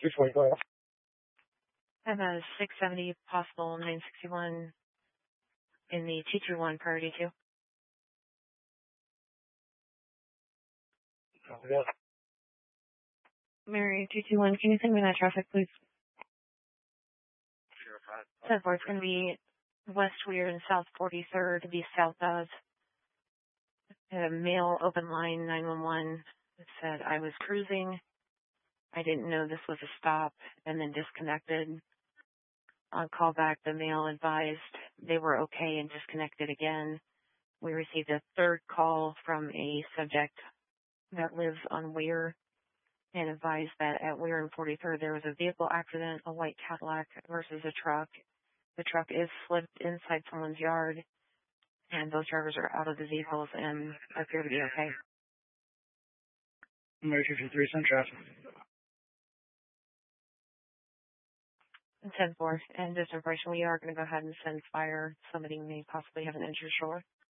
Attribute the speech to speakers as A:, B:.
A: 220, go ahead.
B: I have a 670 possible 961 in the 221 priority 2.
A: Copy that.
B: Mary 221, can you send me that traffic, please?
A: Sure,
B: 10-4, it's going to be West Weir and South 43rd to be south of. A male open line 911 that said I was cruising. I didn't know this was a stop and then disconnected. On callback, the male advised they were okay and disconnected again. We received a third call from a subject that lives on Weir and advised that at Weir and 43rd there was a vehicle accident, a white Cadillac versus a truck. The truck is slipped inside someone's yard, and those drivers are out of the vehicles and appear to be okay.
A: Mary 223, send traffic.
B: 10-4, and just information, we are going to go ahead and send fire. Somebody may possibly have an injured shoulder.